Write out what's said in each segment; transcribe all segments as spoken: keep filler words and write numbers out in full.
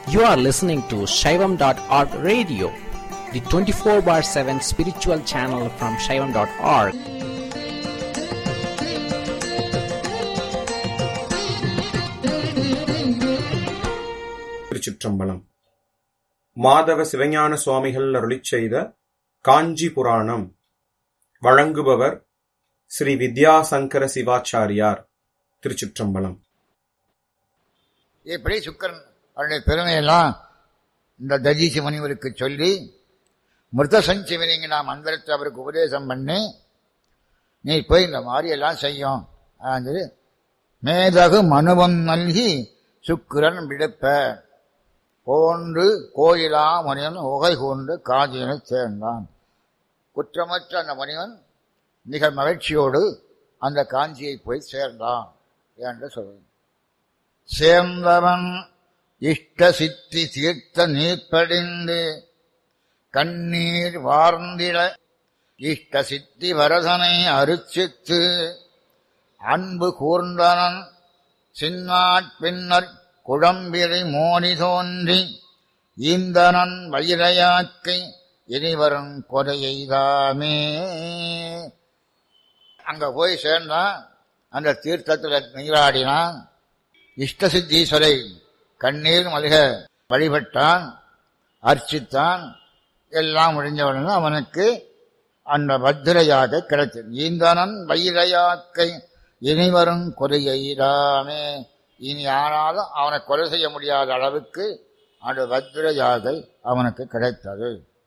You are listening to Shaivam dot org radio, the twenty-four bar seven spiritual channel from Shaivam dot org. திருச்சிற்றம்பலம். மாதவ சிவஞான சுவாமிகள் அருளிச் செய்த காஞ்சி புராணம். வழங்குபவர் ஸ்ரீ வித்யாசங்கர சிவாச்சாரியார். திருச்சிற்றம்பலம். இப்படி சுக்கரன் அவருடைய பெருமையெல்லாம் இந்த தஜீசி முனிவருக்கு சொல்லி மிருத சஞ்சீவனிங்க நான் மந்திரத்தை அவருக்கு உபதேசம் பண்ணி, நீ போய் இந்த மாதிரி எல்லாம் செய்யும் சொல்லி மேதகு மனுவம் நல்கி சுக்கிரன் விடுப்ப போன்று கோயிலா முனிவன் உகை கொண்டு காஞ்சியினை சேர்ந்தான். குற்றமற்ற அந்த முனிவன் மிக மகிழ்ச்சியோடு அந்த காஞ்சியை போய் சேர்ந்தான் என்று சொல்வது. சேர்ந்தவன் இஷ்ட சித்தி தீர்த்த நீர்ப்படிந்து கண்ணீர் வார்ந்திட இஷ்ட சித்தி வரதனை அருச்சித்து அன்பு கூர்ந்தனன் சின்னாட் பின்னர் குழம்பிரை மோனி தோன்றி ஈந்தனன் வயிரையாக்கை இனிவரும் கொடையைதாமே. அங்க போய் சேர்ந்தான், அந்த தீர்த்தத்தில் நீராடினான், இஷ்ட சித்தீஸ்வரை கண்ணீர் மல்க வழிபட்டான், அர்ச்சித்தான். எல்லாம் முடிஞ்சவுடனே அவனுக்கு அந்த பத்திரையாக கிடைத்தது. ஈந்தனன் வயிரையாக்கை இனிவரும் கொலையைதாமே. இனி ஆனாலும் அவனை கொலை செய்ய முடியாத அளவுக்கு அந்த பத்திரையாக அவனுக்கு கிடைத்தது.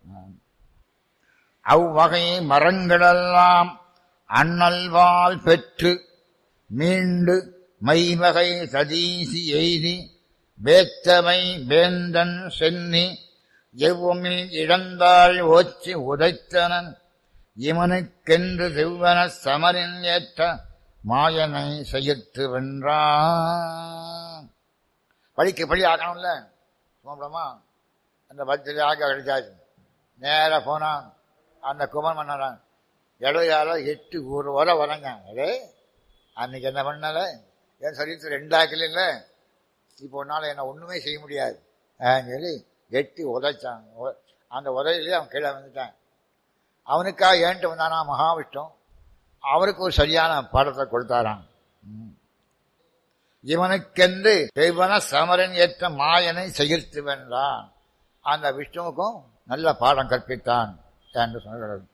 அவ்வகை மரங்களெல்லாம் அண்ணல்வால் பெற்று மீண்டு மைவகை சதீசி எய்தி வேத்தமை வேந்தன் சென்னி எவ்வுமில் இழந்தாள் ஓச்சி உதைத்தனன் இவனுக்கென்று செவ்வன சமரின் ஏற்ற மாயனை செய்யத்து வென்றான். படிக்க படி ஆக்கணும்ல, சுமமா அந்த பத்திரியாக கிடைச்சாச்சு. நேராக போனான், அந்த குமரன் பண்ணான் இடையால எட்டு ஒரு வரை வரங்க. அதே அன்னைக்கு என்ன பண்ணல, என் சரீரத்தில் ரெண்டாக்கல இல்லை, இப்போ ஒன்னால என்ன ஒன்றுமே செய்ய முடியாது சொல்லி எட்டி உதைச்சான். அந்த உதையிலே அவன் கீழே வந்துட்டான். அவனுக்காக ஏன்ட்டு வந்தானா மகாவிஷ்ணு, அவருக்கு ஒரு சரியான பாடத்தை கொடுத்தாராம். இவனுக்கென்று தெய்வன சமரன் ஏற்ற மாயனை செகிர்த்து வென்றான். அந்த விஷ்ணுவுக்கும் நல்ல பாடம் கற்பித்தான் என்று சொல்கிறது.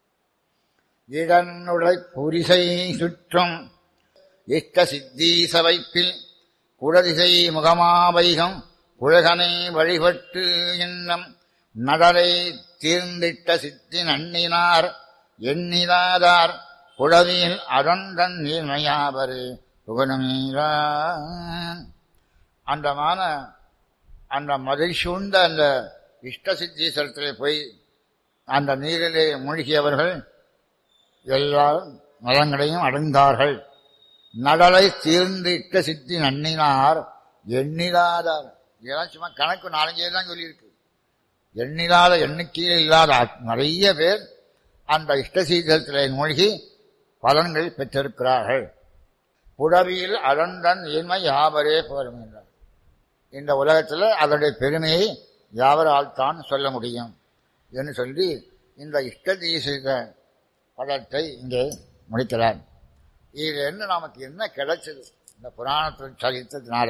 இடனுடை புரிசை சுற்றும் இஷ்ட சித்தீச வைப்பில் குடதிசை முகமாவைகம் உலகனை வழிபட்டு இன்னம் நடரை தீர்ந்திட்ட சித்தி நன்னினார் எண்ணிலாதார் குழவியில் அதந்தன் நீர்மையாவரு புகழமீரான். அந்தமான அந்த மதில் சூழ்ந்த அந்த இஷ்ட சித்தீஸ்வரத்திலே போய் அந்த நீரிலே மூழ்கியவர்கள் எல்லாரும் நலங்களையும் அடைந்தார்கள். நடலை தீர்ந்து இட்ட சித்தி நன்னினார் எண்ணிலாதார். இதெல்லாம் சும்மா கணக்கு நாலஞ்சே தான் சொல்லியிருக்கு. எண்ணிலாத எண்ணிக்கையில் இல்லாத நிறைய பேர் அந்த இஷ்டசீதத்திலே மூழ்கி பலன்கள் பெற்றிருக்கிறார்கள். புடவியில் அடந்தன் இன்மை யாவரே புகழ்கின்றார். இந்த உலகத்தில் அதனுடைய பெருமையை யாவரால் தான் சொல்ல முடியும் என்று சொல்லி இந்த இஷ்டதீசித படத்தை இங்கே முடிக்கிறார். இது என்ன நமக்கு என்ன கிடைச்சது இந்த புராணத்தில் சரித்ததுனால?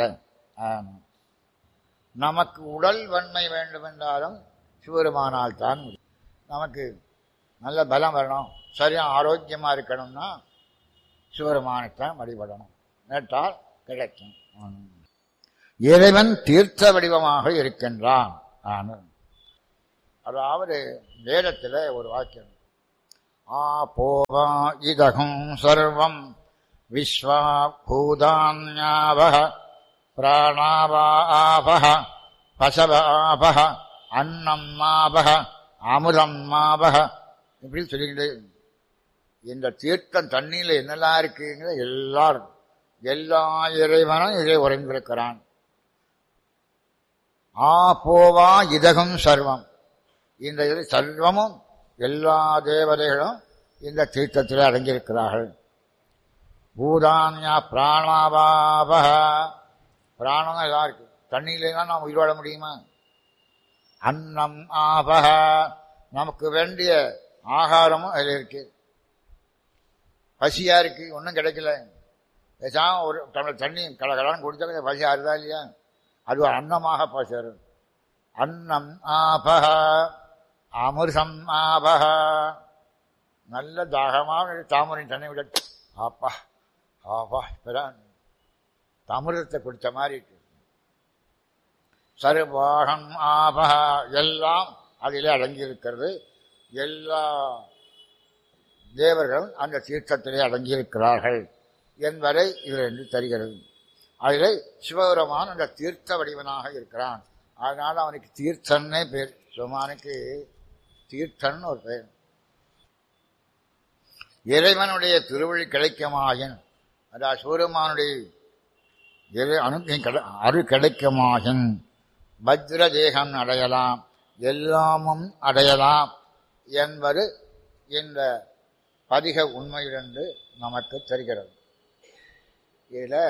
நமக்கு உடல் வன்மை வேண்டுமென்றாலும் சிவருமானால் தான். நமக்கு நல்ல பலம் வரணும், சரியாக ஆரோக்கியமாக இருக்கணும்னா சிவருமானைத்தான் வழிபடணும். நேற்றால் கிடைக்கும். இறைவன் தீர்த்த வடிவமாக இருக்கின்றான். அதாவது வேதத்தில் ஒரு வாக்கியம், ஆ போவா இதகும் சர்வம் விஸ்வா பூதான்யாவஹ பிராணாவாபஹ பசவாபஹ அன்னம் மாபஹ அமுதம் மாபஹ. இப்படி சொல்லிக்கிட்டு இந்த தீர்த்தம் தண்ணியில் என்னெல்லாம் இருக்குங்கிற எல்லாரும் எல்லா இறைவனும் இதை உறைந்திருக்கிறான். ஆ போவா இதகம் சர்வம், இந்த இது சர்வமும் எல்லா தேவதைகளும் இந்த தீர்த்தத்தில் அடங்கியிருக்கிறார்கள். பூதான்யா பிராணாபாப, பிராணம் எல்லாம் இருக்கு, தண்ணி இல்லைன்னா நாம் உயிர் வாழ முடியுமா? அன்னம் ஆபக, நமக்கு வேண்டிய ஆகாரமும் அதில் இருக்கு. பசியா இருக்கு, ஒன்றும் கிடைக்கல, பேசாம ஒரு டம்ளர் தண்ணி கடகடான்னு குடித்தாலும் பசி ஆறுதா இல்லையா? அது ஒரு அன்னமாக பசரு. அன்னம் ஆபக அமிர்தம் ஆபக, நல்ல தாகமாக தாமரை தண்ணி விட ஆப்பா ஆப்பா இப்பதான் அமிர்தத்தை குடித்த மாதிரி இருக்கு. சர்வாகம் ஆபக, எல்லாம் அதிலே அடங்கியிருக்கிறது. எல்லா தேவர்களும் அந்த தீர்த்தத்திலே அடங்கியிருக்கிறார்கள் என்பதை இதிலிருந்து தருகிறது. அதிலே சிவபெருமான் அந்த தீர்த்த வடிவனாக இருக்கிறான். அதனால அவனுக்கு தீர்த்தன்னே பேர். சிவமானுக்கு தீர்த்தன் ஒரு பெயர். இறைவனுடைய திருவழி கிடைக்குமாயின், அதாவது சிவபெருமானுடைய அனு அரு கிடைக்குமாயின் பத்ர தேகம் அடையலாம், எல்லாமும் அடையலாம் என்பது இந்த பதிக உண்மையிலிருந்து நமக்கு தெரிகிறது. இதில்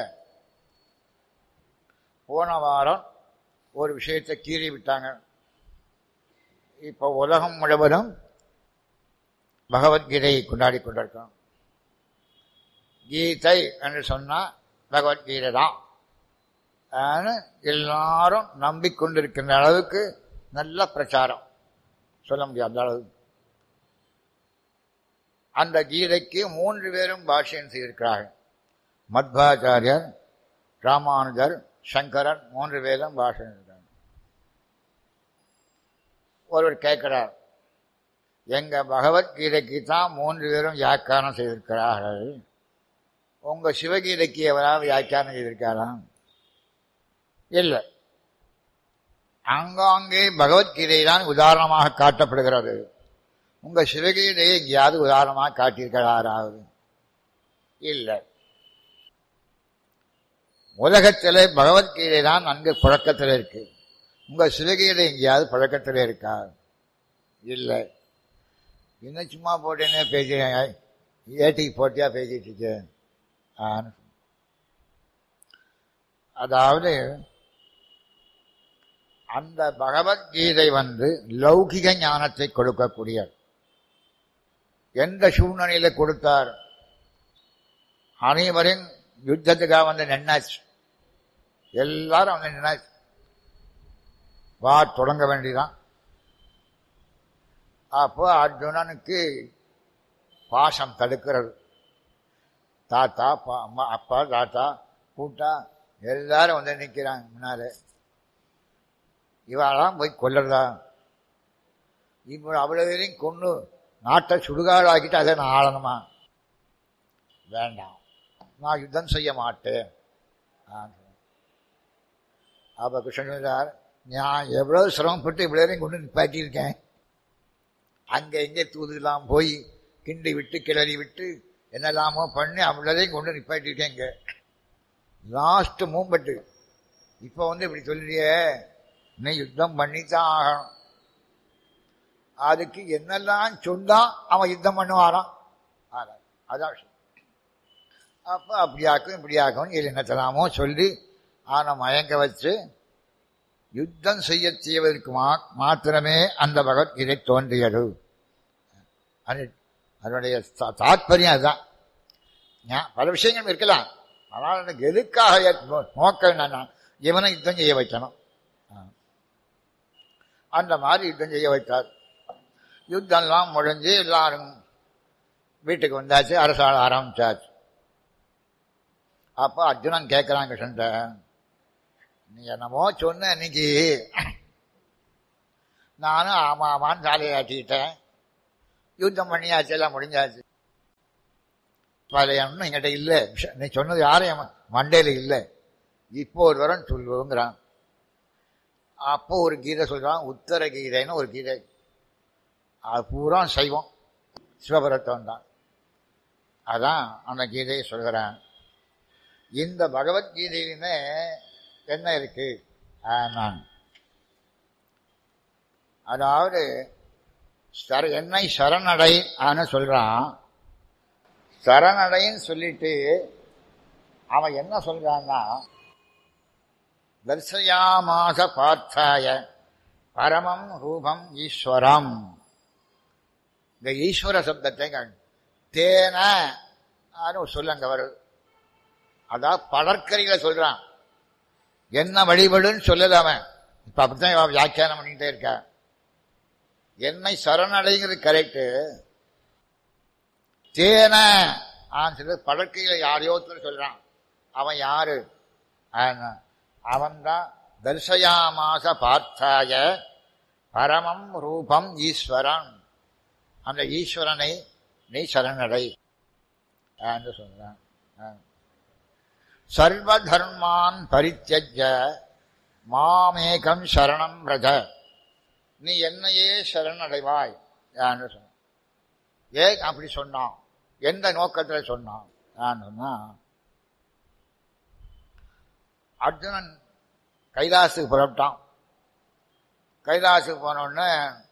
போன வாரம் ஒரு விஷயத்தை கீறி விட்டாங்க. இப்போ உலகம் முழுவதும் பகவத்கீதையை கொண்டாடி கொண்டிருக்கோம். கீதை என்று சொன்னால் பகவத்கீதை தான் எல்லாரும் நம்பிக்கொண்டிருக்கின்ற அளவுக்கு நல்ல பிரச்சாரம் சொல்ல முடியாது. அந்த அளவு அந்த கீதைக்கு மூன்று பேரும் பாஷ்யம் செய்திருக்கிறார்கள். மத்வாச்சாரியர், ராமானுஜர், சங்கரன் மூன்று பேரும் பாஷ்யம் செய்தார். ஒருவர் கேட்கிறார், எங்க பகவத்கீதைக்கு தான் மூன்று பேரும் வியாக்கியானம் செய்திருக்கிறார்கள், உங்க சிவகீதைக்கு எவராவது வியாக்கியானம் செய்திருக்காரா? இல்லை. அங்காங்கே பகவத்கீதை தான் உதாரணமாக காட்டப்படுகிறது. உங்க சிவகீதையை எங்கேயாவது உதாரணமாக காட்டியிருக்கிறாராவது? இல்லை. உலகத்திலே பகவத்கீதை தான் நன்கு புழக்கத்தில் இருக்கு. உங்க சிவகீதை எங்கேயாவது புழக்கத்தில் இருக்கா? இல்லை. இன்னும் சும்மா போட்டேன்னே பேசுறேன், ஏட்டிக்கு போட்டியா பேசிட்டு இருக்கேன். அதாவது அந்த பகவத்கீதை வந்து லௌகிக ஞானத்தை கொடுக்கக்கூடிய, எந்த சூழ்நிலையில கொடுத்தார்? அனைவரும் யுத்தத்துக்காக வந்து நின்னாச்சு, எல்லாரும் வந்து நின்னாச்சு, வா தொடங்க வேண்டிதான். அப்போ அர்ஜுனனுக்கு பாசம் தடுக்கிறது. தாத்தா அம்மா அப்பா தாத்தா கூட்டா எல்லாரும் வந்து நிற்கிறாங்க முன்னாலே. இவாளாம் போய் கொல்லறதா? இப்போ அவ்வளவு கொண்டு நாட்டை சுடுகாடாக்கிட்டு அதை நான் ஆளணுமா? வேண்டாம், நான் யுத்தம் செய்ய மாட்டேன். அப்ப கிருஷ்ணன் சொல்றார், நான் எவ்வளவு சிரமப்பட்டு இவ்வளவு கொண்டு நிப்பாட்டியிருக்கேன், அங்க எங்கே தூதுலாம் போய் கிண்டி விட்டு கிளறி விட்டு என்னெல்லாமோ பண்ணி அவ்வளோதையும் கொண்டு நிப்பாட்டிருக்கேங்க. லாஸ்ட் மூமெண்ட் இப்போ வந்து இப்படி சொல்லிய நீ யுத்தம் பண்ணித்தான் ஆகணும். அதுக்கு என்னெல்லாம் சொன்னா அவன் யுத்தம் பண்ணுவாரான். அதான் அப்போ அப்படியாக்கும் இப்படியாக்கும் என்னத்தலாமோ சொல்லி அவனை மயங்க வச்சு யுத்தம் செய்ய செய்வதற்கு மாத்திரமே அந்த பகவத்கீதை தோன்றியது. அதனுடைய தாத்பரியம் அதுதான். பல விஷயங்கள் இருக்கலாம், ஆனால் எனக்கு எதுக்காக நோக்கம் என்னன்னா இவனை யுத்தம் செய்ய வைக்கணும். அந்த மாதிரி யுத்தம் செய்ய வைத்தார். யுத்தம்லாம் முடிஞ்சு எல்லாரும் வீட்டுக்கு வந்தாச்சு, அரசாள ஆரம்பிச்சாச்சு. அப்போ அர்ஜுனன் கேட்கிறான் கிருஷ்ணன்ட்ட, நீ என்னமோ சொன்ன இன்னைக்கு, நானும் ஆமா ஆமான்னு சாலையை ஆட்டிக்கிட்டேன், யுத்தம் பண்ணியாச்சு, எல்லாம் முடிஞ்சாச்சு, பழையன்னு என்கிட்ட இல்லை, நீ சொன்னது யாரும் மண்டையில இல்லை, இப்போ ஒரு தரம் சொல்லுங்கிறான். அப்போ ஒரு கீதை சொல்றான், உத்தர கீதைன்னு ஒரு கீதை, அது பூரா சைவம், சிவபரத்தம் தான். அதான் அந்த கீதையை சொல்கிறேன். இந்த பகவத்கீதையிலே என்ன இருக்கு? நான் அதாவது என்னை சரணடை ஆன சொல்றான். சரணடைன்னு சொல்லிட்டு அவன் என்ன சொல்றான்னா, தர்சயாமாச பார்த்தாய பரமம் ரூபம் ஈஸ்வரம். இந்த ஈஸ்வர சப்தத்தை தேன சொல்லுங்க வருது. அதான் படற்கரிகளை சொல்றான். என்ன வழிபடுன்னு சொல்லல அவன். இப்ப அப்படித்தான் வியாக்கியானம் பண்ணிட்டே இருக்க. என்னை சரணடைங்கிறது கரெக்டு. தேன சொல்லி படற்கையில யாரையோ சொல்றான். அவன் யாரு? அவன்தான் தர்சயாமாச பார்த்தாய பரமம் ரூபம் ஈஸ்வரன். அந்த ஈஸ்வரனை நீ சரணடை என்று சொல்றான். சர்வ தர்மான் பரித்யஜ்ய மாமேகம் சரணம் பிரஜ. நீ என்னையே சரணடைவாய் என்று சொன்ன. ஏன் அப்படி சொன்னான்? எந்த நோக்கத்தில் சொன்னான்? சொன்னா அர்ஜுனன் கைலாசுக்கு புறப்பட்டான். கைலாசுக்கு போனோடனே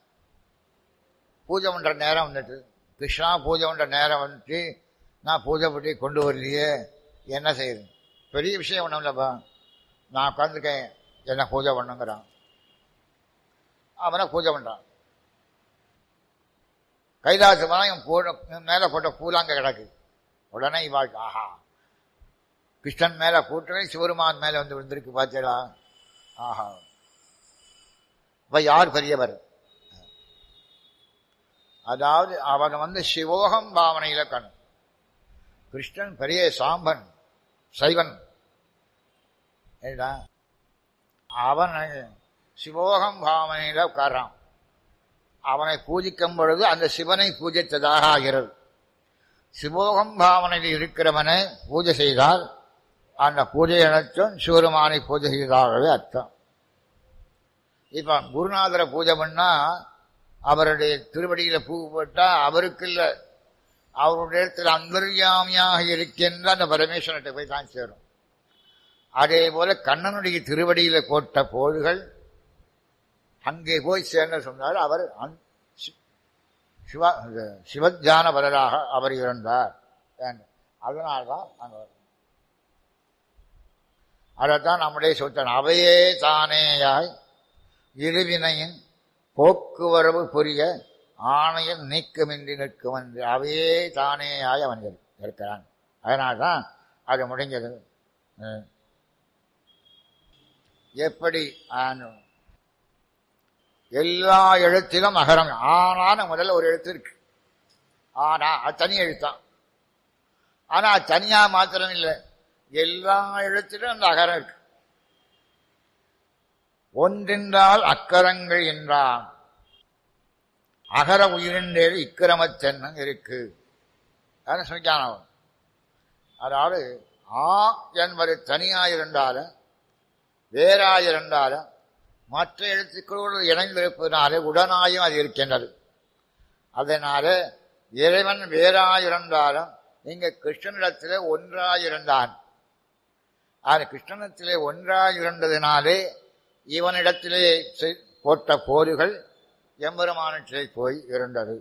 பூஜை பண்ற நேரம் வந்துட்டு, கிருஷ்ணா பூஜை பண்ற நேரம் வந்துட்டு, நான் பூஜை பண்ணி கொண்டு வரலையே, என்ன செய்யுது? பெரிய விஷயம் ஒன்றும் இல்லைப்பா, நான் உட்காந்துருக்கேன், என்ன பூஜை பண்ணுங்கிறான். அவனை பூஜை பண்றான். கைலாசு போனா இவன் பூ மேல போட்ட பூலாங்க கிடக்கு. உடனே இவாள் ஆஹா, கிருஷ்ணன் மேல கூட்டவே சிவருமான் மேல வந்து விழுந்திருக்கு பார்த்தா. ஆஹா, இப்ப யார் பெரியவர்? அதாவது அவன் வந்து சிவோகம் பாவனையில கண். கிருஷ்ணன் பெரிய சாம்பன், சைவன். அவன் சிவோகம் பாவனையில உட்கார்றான். அவனை பூஜிக்கும் பொழுது அந்த சிவனை பூஜித்ததாக ஆகிறது. சிவோகம் பாவனையில் இருக்கிறவனை பூஜை செய்தால் அந்த பூஜை அனைத்தும் சிவருமானை பூஜை செய்ததாகவே அர்த்தம். இப்ப குருநாதரை பூஜை பண்ணா அவருடைய திருவடியில பூ போட்டா அவருக்கு இல்ல, அவருடைய இடத்துல அந்தர்யாமியாக இருக்கின்ற அந்த பரமேஸ்வரத்தை போய் தான் சேரும். அதே போல கண்ணனுடைய திருவடியில போட்ட போடுகள் அங்கே போய் சேர்ந்த சொன்னால் அவர் சிவ சிவஜான பலராக அவர் இருந்தார். அதனால்தான் அங்க அதைத்தான் நம்முடைய சொல்றான். அவையே தானேயாய் இருவினையின் போக்குவரவு புரிய ஆணையம் நீக்கமின்றி நிற்கும் என்று அவையே தானேயாய் அவன் இருக்கிறான். அதனால்தான் அது முடிஞ்சது. எப்படி எல்லா எழுத்திலும் அகரம். ஆனான முதல்ல ஒரு எழுத்து இருக்கு. ஆனா அது தனி எழுத்தான். ஆனா அது தனியா மாத்திரம் இல்லை, எல்லா எழுத்திலும் அந்த அகரம் இருக்கு. ஒன்றென்றால் அக்கரங்கள் என்றான் அகர உயிரின்றேறு இக்கிரமத்தென்னும் இருக்கு சொல்லிக்கான. அதாவது ஆ என்பது தனியாயிருந்தாலும் வேறாயிருந்தாலும் மற்ற எழுத்துக்களோடு இணைந்திருப்பதனாலே உடனாயும் அது இருக்கின்றது. அதனால இறைவன் வேறாயிருந்தாலும் இங்க கிருஷ்ணனிடத்திலே ஒன்றாயிருந்தான். அது கிருஷ்ணனிடத்திலே ஒன்றாயிருந்ததினாலே இவனிடத்திலே போட்ட போர்கள் எம்பெருமானத்திலே போய் இருந்தது.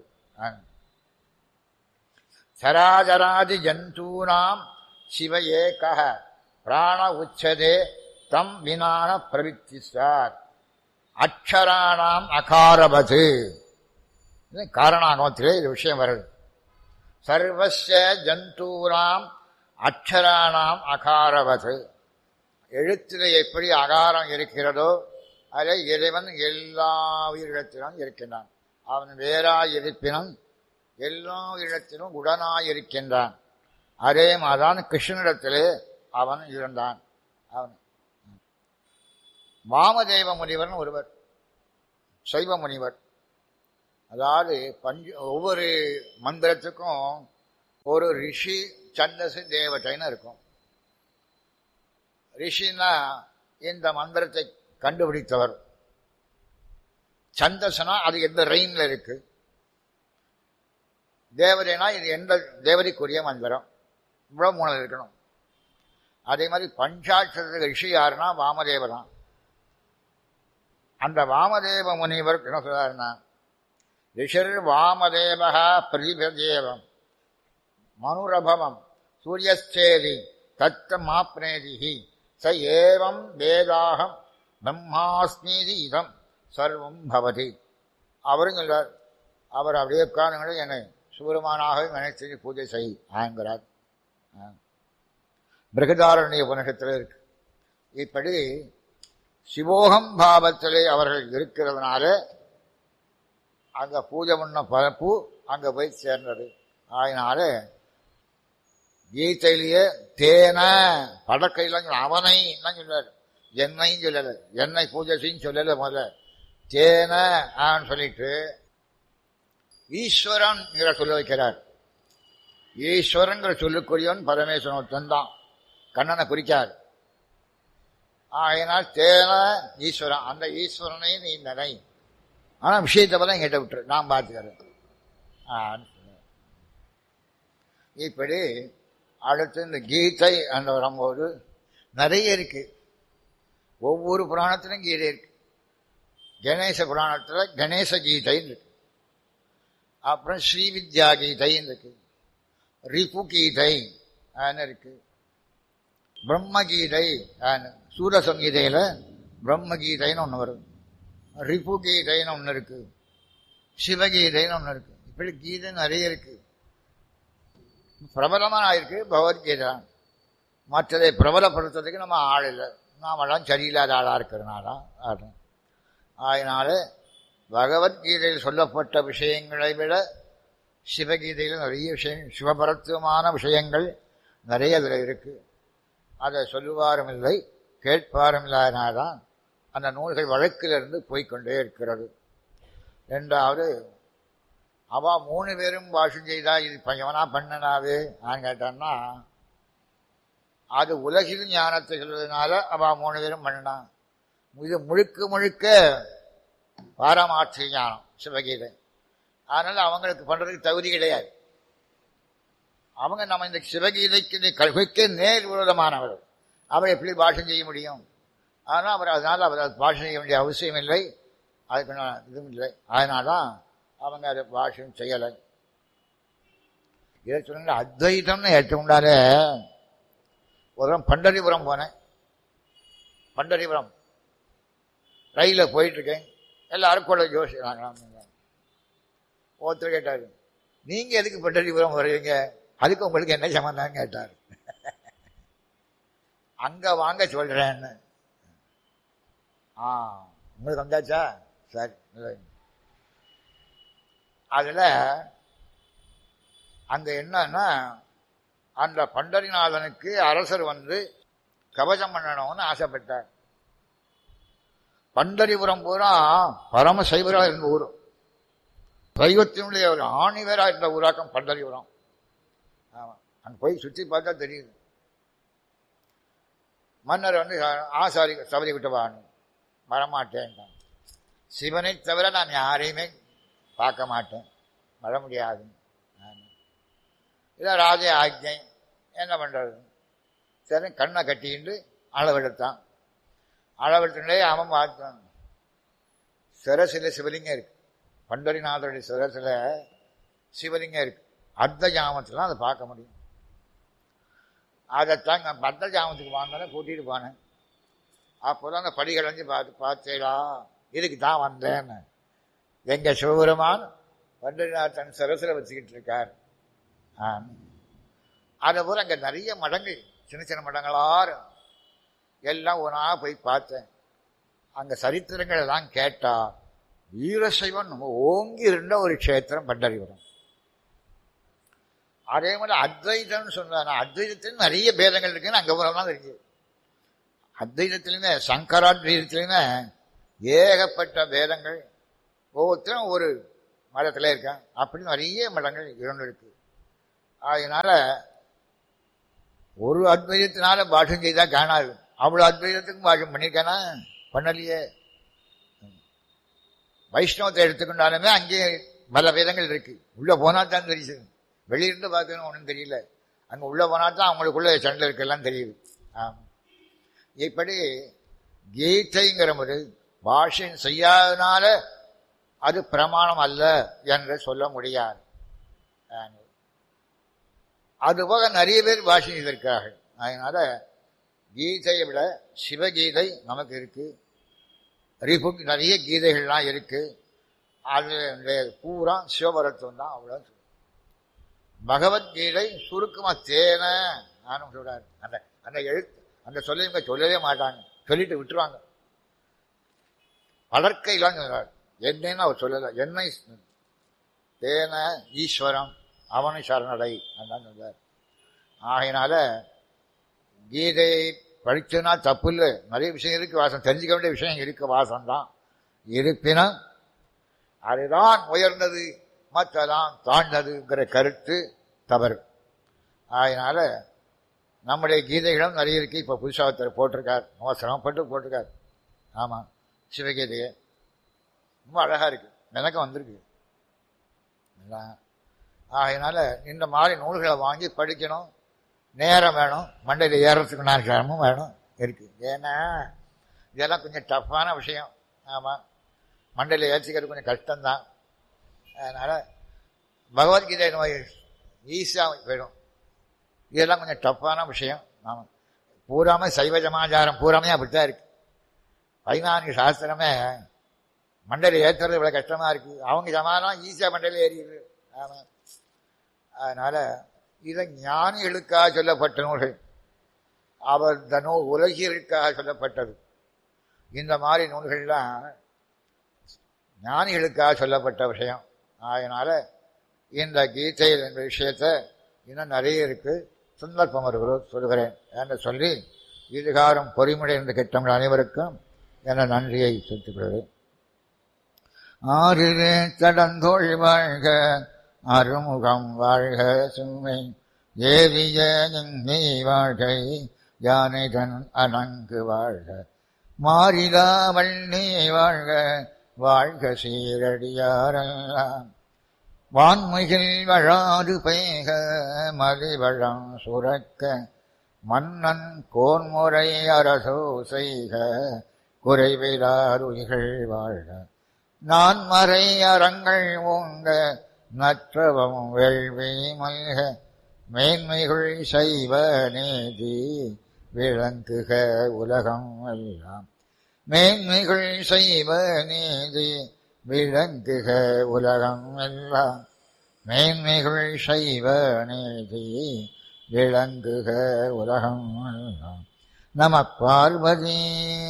சராஜராதி ஜந்தூனாம் சிவ ஏகஹ பிராண உச்சதே தம் வினான பிரவித்திசார் அக்ஷராணாம் அகாரபது. காரணாகமத்திலே இது விஷயம் வருது. சர்வஸ்ய ஜந்தூனாம் அக்ஷராணாம் அகாரவது. எழுத்திலே எப்படி அகாரம் இருக்கிறதோ அதை இறைவன் எல்லா உயிரிடத்திலும் இருக்கின்றான். அவன் வேறாயிருப்பினும் எல்லா இடத்திலும் உடனாயிருக்கின்றான். அதே மாதிரிதான் கிருஷ்ணனிடத்திலே அவன் இருந்தான். அவன் வாமதேவ முனிவர் ஒருவர், சைவ முனிவர். அதாவது பஞ்ச ஒவ்வொரு மந்திரத்துக்கும் ஒரு ரிஷி சந்தசு தேவதைன்னு இருக்கும். ரிஷினா இந்த மந்திரத்தை கண்டுபிடித்தவர். சந்தசனா அது எந்த ரெயின்ல இருக்கு. தேவதைனா இது எந்த தேவதைக்குரிய மந்திரம், இவ்வளவு மூணு இருக்கணும். அதே மாதிரி பஞ்சாட்சர ரிஷி யாருன்னா வாமதேவதான். அந்த வாமதேவ முனிவர் என்ன சொல்றாருன்னா, ரிஷர் வாமதேவா பிரதிபதேவம் மனுரபவம் சூரியஸ்தேதி தத்த மாப்னேதிஹி ச ஏவம் வேதாகம் பிரம்மாஸ்மீதி இதம் சர்வம் பவதி. அவரும் சொல்றார். அவர் அப்படியே உட்கார்ந்து என்னை சூரமானாக நினைச்சு பூஜை செய் ஆங்கிறார். பிருகதாரண்ய உபனிஷத்தில் இருக்கு. இப்படி சிவோகம் பாவத்திலே அவர்கள் இருக்கிறதுனால அங்க பூஜை பண்ண பரப்பு அங்க போய் சேர்ந்தது. அதனால கீதையிலேயே தேன படக்கையில் அவனை தான் சொல்றாரு, என்னையும் சொல்லல, என்னை பூஜை செய்யும் சொல்லல. முதல்ல தேன ஆன்னு சொல்லிட்டு ஈஸ்வரன் சொல்ல வைக்கிறார். ஈஸ்வரன் சொல்லுக்குரியவன் பரமேஸ்வரன் ஒருத்தன் தான், கண்ணனை குறிக்கார். ஆகையினால் தேன ஈஸ்வரன், அந்த ஈஸ்வரனை நீ நினை, ஆனா விஷயத்தை பதான் கேட்ட விட்டுரு, நான் பார்த்துக்கிறேன். இப்படி அடுத்து இந்த கீதை அந்த வரும்போது நிறைய இருக்கு. ஒவ்வொரு புராணத்திலும் கீதை இருக்கு. கணேச புராணத்துல கணேச கீதைன்னு இருக்கு, அப்புறம் ஸ்ரீவித்யா கீதைன்னு இருக்கு, ரிபு கீதை இருக்கு, பிரம்ம கீதை, சூரசங்கீதையில பிரம்ம கீதைன்னு ஒண்ணு வரும், ரிபு கீதைன்னு ஒண்ணு இருக்கு, சிவகீதைன்னு ஒண்ணு இருக்கு. இப்படி கீதை நிறைய இருக்கு. பிரபலமா இருக்கு பகவத்கீதை. மற்றதை பிரபலப்படுத்துறதுக்கு நம்ம ஆள் இல்லை, நாமெல்லாம் சரியில்லாத ஆளா இருக்கிறதுனால. அதனால பகவத்கீதையில் சொல்லப்பட்ட விஷயங்களை விட சிவகீதையில் நிறைய விஷயம், சிவபரத்துவமான விஷயங்கள் நிறைய இதில் இருக்கு. அதை சொல்லுவாரும் இல்லை, கேட்பாரும் இல்லாதனால்தான் அந்த நூல்கள் வழக்கிலிருந்து போய்கொண்டே இருக்கிறது. ரெண்டாவது, அவ மூணு பேரும் பாஷம் செய்தா இது எவனா பண்ணனாது நான் கேட்டான்னா, அது உலகில் ஞானத்தை சொல்வதனால அவ மூணு பேரும் பண்ணினான். இது முழுக்க முழுக்க பாரமாட்சி ஞானம் சிவகீதை. அதனால அவங்களுக்கு பண்றதுக்கு தகுதி கிடையாது. அவங்க நம்ம இந்த சிவகீதைக்கு கல்விக்கு நேர் விரோதமானவர், அவர் எப்படி பாஷம் செய்ய முடியும்? ஆனால் அவர் அதனால அவர் பாஷம் செய்ய வேண்டிய அவசியம் இல்லை, அதுக்கு இதுவும் இல்லை. அதனால்தான் அவங்க அதை பாஷம் செய்யலை. இதை சொல்லுங்க, அத்வைதம்னு ஏற்றுக்கொண்டாலே. ஒரு பண்டரிபுரம் போனேன். பண்டரிபுரம் ரயில போயிட்டு இருக்கேன், எல்லாரும் கூட யோசிக்கிறாங்க. ஒருத்தர் கேட்டாரு, நீங்க எதுக்கு பண்டரிபுரம் வருவீங்க, அதுக்கு உங்களுக்கு என்ன சம்பந்தம் கேட்டார். அங்க வாங்க சொல்றேன்னு. ஆ உங்களுக்கு வந்தாச்சா? சரி. அதுல அங்க என்னன்னா, அந்த பண்டரிநாதனுக்கு அரசர் வந்து கவசம் பண்ணணும்னு ஆசைப்பட்டார். பண்டரிபுரம் பூரா பரம சைவரா இருந்த ஊர், சைவத்தினுடைய ஒரு ஆணிவரா இருந்த ஊராக்கம் பண்டரிபுரம். ஆமா, அங்க போய் சுற்றி பார்த்தா தெரியுது. மன்னர் வந்து ஆசாரி சபரி விட்டுவான்னு வரமாட்டேன், சிவனை தவிர நான் யாரையுமே பார்க்க மாட்டேன், வர முடியாது. இதான் ராஜ ஆஜ்ஞை, என்ன பண்றது? சரி, கண்ணை கட்டிட்டு அளவெடுத்தான். அளவெடுத்துட்டே அவன் பார்த்தான், சிரசில சிவலிங்கம் இருக்கு. பண்டரிநாதருடைய சிரசில சிவலிங்கம் இருக்கு. அர்த்த ஜாமத்துல அதை பார்க்க முடியும். அதைத்தான் அர்த்த ஜாமத்துக்கு வாங்கினேன், கூட்டிட்டு போனேன். அப்போதான் அந்த படிகள் வந்து பார்த்து பார்த்தேடா, இதுக்கு தான் வந்தேன்னு. எங்க சிவபெருமான் பண்டரிநாதன் சிரசில வச்சுக்கிட்டு இருக்கார். அதை போல அங்க நிறைய மடங்கள், சின்ன சின்ன மடங்களாரு எல்லாம் ஒன்றா போய் பார்த்தேன். அங்க சரித்திரங்கள் எல்லாம் கேட்டா வீரசைவன் ஓங்கி இருந்த ஒரு கஷேத்திரம் பண்டரிபுரம். அதே மாதிரி அத்வைதம்னு சொன்னாங்க. அத்வைதத்தில் நிறைய பேதங்கள் இருக்குன்னு அங்க போறோம்னா தெரிஞ்சு. அத்வைதத்திலுமே சங்கராத்வைதத்திலுமே ஏகப்பட்ட பேதங்கள், ஒவ்வொருத்தரும் ஒரு மதத்துல இருக்கான். அப்படி நிறைய மடங்கள் இரண்டு இருக்கு. அதனால ஒரு அத்வைதத்தினால பாஷம் செய்தா காணாது. அவ்வளவு அத்வைதத்துக்கும் பாஷம் பண்ணிருக்கானா? பண்ணலையே. வைஷ்ணவத்தை எடுத்துக்கொண்டாலுமே அங்கே பல வேதங்கள் இருக்கு. உள்ள போனா தான் தெரியுது, வெளியிருந்து பார்க்கணும் ஒன்றும் தெரியல. அங்க உள்ள போனா தான் அவங்களுக்குள்ள சண்டை இருக்கெல்லாம் தெரியுது. ஆமா, இப்படி கீதைங்கிற ஒரு பாஷம் செய்யாதனால அது பிரமாணம் அல்ல என்று சொல்ல முடியாது. அதுபோக நிறைய பேர் பாஷை செய்திருக்கிறார்கள். அதனால கீதையை விட சிவகீதை நமக்கு இருக்கு, ரிபுக் நிறைய கீதைகள்லாம் இருக்கு. அது பூரா சிவபரத்துவம் தான். அவ்வளோ பகவத்கீதை சுருக்கமா தேன நானும் சொல்றாரு. அந்த அந்த எழுத்து அந்த சொல்ல சொல்லவே மாட்டாங்க, சொல்லிட்டு விட்டுருவாங்க. வளர்க்கையிலாம் சொல்றாரு. என்னன்னு அவர் சொல்லல, என்னை தேன ஈஸ்வரம் அவனை சரணடை அதான் சொல்றார். ஆகையினால கீதையை படிச்சுனா தப்பு இல்லை, நிறைய விஷயம் இருக்கு, வாசம் தெரிஞ்சுக்க வேண்டிய விஷயம் இருக்கு, வாசம் தான். இருப்பினும் அதுதான் உயர்ந்தது, மற்றதான் தாழ்ந்ததுங்கிற கருத்து தவறு. அதனால நம்முடைய கீதைகளும் நிறைய இருக்கு. இப்போ புதுசாக ஒருத்தர் போட்டிருக்கார், ரொம்ப சிரமப்பட்டு போட்டிருக்கார். ஆமாம், சிவகீதையை ரொம்ப அழகாக இருக்கு, எனக்கு வந்திருக்கு. அதனால இந்த மாதிரி நூல்களை வாங்கி படிக்கணும். நேரம் வேணும், மண்டையில் ஏறத்துக்கு நான் கிரமமும் வேணும் இருக்கு. ஏன்னா இதெல்லாம் கொஞ்சம் டஃப்பான விஷயம். ஆமாம், மண்டையில் ஏற்றிக்கிறது கொஞ்சம் கஷ்டம்தான். அதனால் பகவத்கீதை நோய் ஈஸியாக போயிடும். இதெல்லாம் கொஞ்சம் டஃப்பான விஷயம். ஆமாம், பூராமே சைவ சமாச்சாரம் பூராமே அப்படித்தான் இருக்கு. பதினான்கு சாஸ்திரமே மண்டையில் ஏற்றுறது இவ்வளோ கஷ்டமாக இருக்கு. அவங்க சமாதானம் ஈஸியாக மண்டையில் ஏறிடுது. ஆமாம், அதனால் இதை ஞானிகளுக்காக சொல்லப்பட்ட நூல்கள், அவர் இந்த நூல் உலகிற்காக சொல்லப்பட்டது. இந்த மாதிரி நூல்கள்லாம் ஞானிகளுக்காக சொல்லப்பட்ட விஷயம். அதனால இந்த கீதையில் என்ற விஷயத்தை இன்னும் நிறைய இருக்கு, சந்தர்ப்பம் வருகிறோம் சொல்கிறேன் என்று சொல்லி இதுகாரம் பொறிமுறை கிட்டங்கள் அனைவருக்கும் என நன்றியை செலுத்துகிறேன். ஆறிலே தடந்தோள் வாழ்க, அருமுகம் வாழ்க, சுமை ஏவிய நீ வாழ்கை, யானைதன் அணங்கு வாழ்க, மாறிலா வள்ளி வாழ்க, வாழ்க சீரடியாரெல்லாம், வான்மைகள் வழாது பெய்க, மலிவழம் சுரக்க, மன்னன் கோன்முறை அரசோ செய்க, குறைவிலாருயிர்கள் வாழ்க, நான் மறை அறங்கள் ஓங்க, நற்றவம் வேள்வி மல்க, மேன்மைகள் செய்வ நீதி விளங்குக உலகம் எல்லாம், மேன்மைகள் செய்வ நீதி விளங்குக உலகம் எல்லாம், மேன்மைகள் செய்வ நீதி விளங்குக உலகம் எல்லாம். நம பார்வதி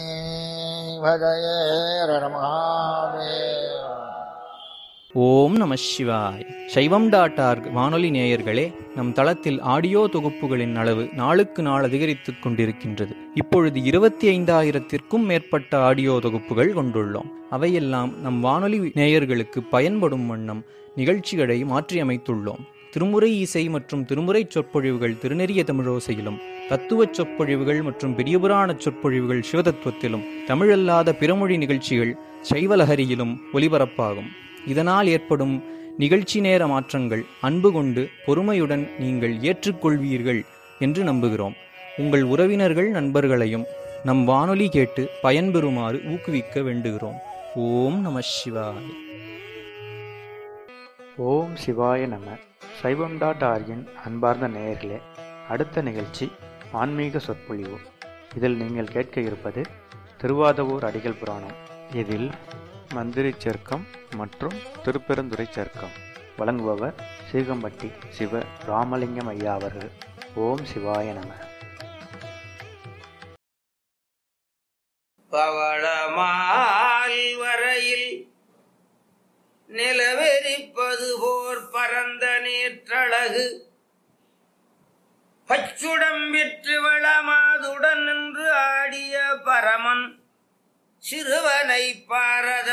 வதய மகாதேவ. ஓம் நம சிவாய். சைவம் டாட் ஆர்க் வானொலி நேயர்களே, நம் தளத்தில் ஆடியோ தொகுப்புகளின் அளவு நாளுக்கு நாள் அதிகரித்துக் கொண்டிருக்கின்றது. இப்பொழுது இருபத்தி ஐந்தாயிரத்திற்கும் மேற்பட்ட ஆடியோ தொகுப்புகள் கொண்டுள்ளோம். அவையெல்லாம் நம் வானொலி நேயர்களுக்கு பயன்படும் வண்ணம் நிகழ்ச்சிகளை மாற்றியமைத்துள்ளோம். திருமுறை இசை மற்றும் திருமுறை சொற்பொழிவுகள் திருநெறிய தமிழோசையிலும், தத்துவச் சொற்பொழிவுகள் மற்றும் பெரியபுராண சொற்பொழிவுகள் சிவதத்துவத்திலும், தமிழல்லாத பிறமொழி நிகழ்ச்சிகள் சைவலஹரியிலும் ஒலிபரப்பாகும். இதனால் ஏற்படும் நிகழ்ச்சி நேர மாற்றங்கள் அன்பு கொண்டு பொறுமையுடன் நீங்கள் ஏற்றுக்கொள்வீர்கள் என்று நம்புகிறோம். உங்கள் உறவினர்கள் நண்பர்களையும் நம் வானொலி கேட்டு பயன்பெறுமாறு ஊக்குவிக்க வேண்டுகிறோம். ஓம் நம சிவாய. ஓம் சிவாய நம. சைவம் டாட் ஆர்கின் அன்பார்ந்த நேயர்களே, அடுத்த நிகழ்ச்சி ஆன்மீக சொற்பொழிவு. இதில் நீங்கள் கேட்க இருப்பது திருவாதவூர் அடிகள் புராணம். இதில் மந்திரி சர்க்கம் மற்றும் திருப்பெருந்துறை சர்க்கம். வழங்குபவர் சீகம்பட்டி சிவ ராமலிங்கம் ஐயா அவர்கள். ஓம் சிவாய நம. பவளமால் வரையில் நிலவெறிப்பது போர் பரந்த நேற்றழகு, பச்சுடம்பிற்று வளமாதுடன் நின்று ஆடிய பரமன் சிறுவனை பாரத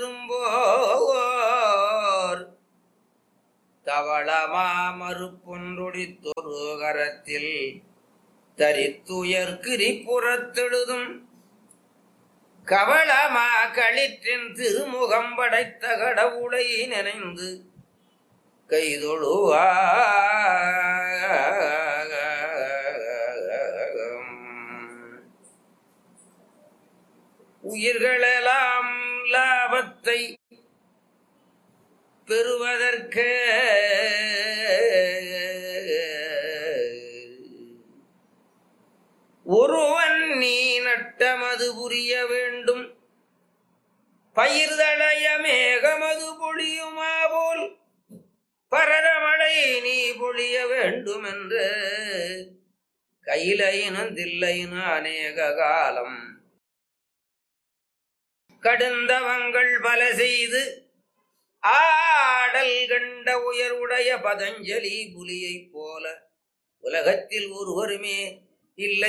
பெரும்போர், தவளமா மறுப்பொன்றொடி தொரு கரத்தில் தரித்துயர் கிரிபுறத்தெழுதும், கவளமா களிற்றின் திருமுகம் படைத்த கடவுளை நினைந்து கைதொழுவா. உயிர்களெல்லாம் லாபத்தை பெறுவதற்கு ஒருவ அது புரிய வேண்டும். பயிர்தளைய மேகமது பொழியுமா போல் பரதமழை நீ பொழிய வேண்டும் என்று கையிலையினும் தில்லையினும் அநேக காலம் கடுந்தவங்கள் பல செய்து ஆடல் கண்ட உயர்வுடைய பதஞ்சலி புலியைப் போல உலகத்தில் ஒருவருமே இல்லை